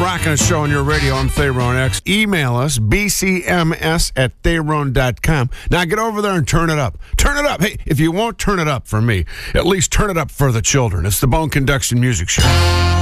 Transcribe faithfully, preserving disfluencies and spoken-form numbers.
rocking a show on your radio. I'm Thayrone X. Email us, b c m s at thayrone dot com. Now get over there and turn it up. Turn it up. Hey, if you won't turn it up for me, at least turn it up for the children. It's the Bone Conduction Music Show.